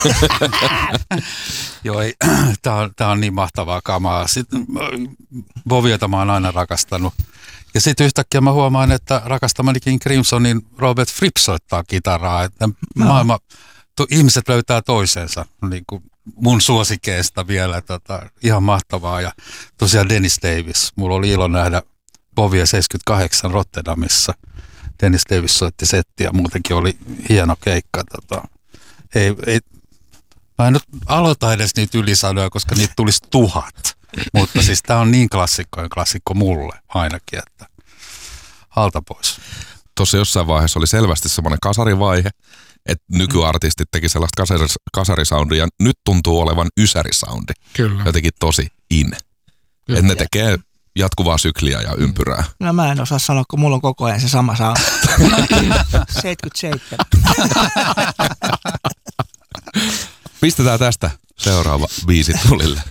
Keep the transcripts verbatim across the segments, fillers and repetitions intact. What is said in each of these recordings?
Joo, ei, tää on, tää on niin mahtavaa kamaa. Sitten Boviota mä oon aina rakastanut. Ja sitten yhtäkkiä mä huomaan, että rakastamani King Crimsonin Robert Fripp soittaa kitaraa. Että no. maailma, to, ihmiset löytää toisensa niin kuin mun suosikeista vielä. Tota, ihan mahtavaa. Ja tosiaan Dennis Davis. Mulla oli ilo nähdä Bovia seitsemänkymmentäkahdeksan Rotterdamissa. Dennis Davis soitti settiä ja muutenkin oli hieno keikka. Tota, ei, ei, mä en nyt aloita edes niitä ylisanoja, koska niitä tulisi tuhat. Mutta siis tää on niin klassikkojen klassikko mulle ainakin, että alta pois. Tuossa jossain vaiheessa oli selvästi semmoinen kasarivaihe, että nykyartistit teki sellaista kasaris, kasarisoundia ja nyt tuntuu olevan ysärisoundi. Kyllä. Jotenkin tosi in. Että ne tekee jatkuvaa sykliä ja ympyrää. No mä en osaa sanoa, kun mulla on koko ajan se sama sound. seitsemänkymmentäseitsemän. Pistetään tästä seuraava biisi tulille.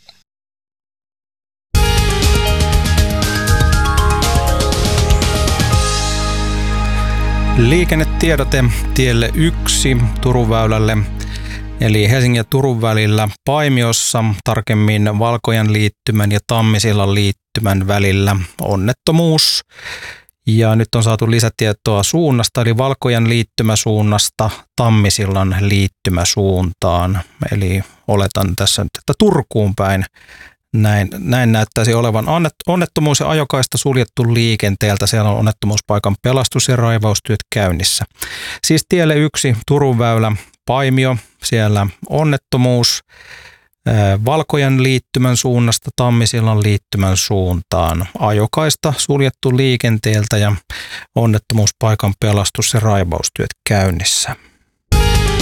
Liikennetiedote tielle yksi Turun väylälle, eli Helsingin ja Turun välillä Paimiossa, tarkemmin Valkojan liittymän ja Tammisillan liittymän välillä onnettomuus. Ja nyt on saatu lisätietoa suunnasta, eli Valkojan liittymäsuunnasta Tammisillan liittymäsuuntaan. Eli oletan tässä nyt, että Turkuun päin näin, näin näyttäisi olevan onnettomuus ja ajokaista suljettu liikenteeltä. Siellä on onnettomuuspaikan pelastus- ja raivaustyöt käynnissä. Siis tielle yksi Turun väylä Paimio, siellä onnettomuus. Valkojan liittymän suunnasta Tammisillan liittymän suuntaan. Ajokaista suljettu liikenteeltä ja onnettomuuspaikan pelastus- ja raivaustyöt käynnissä.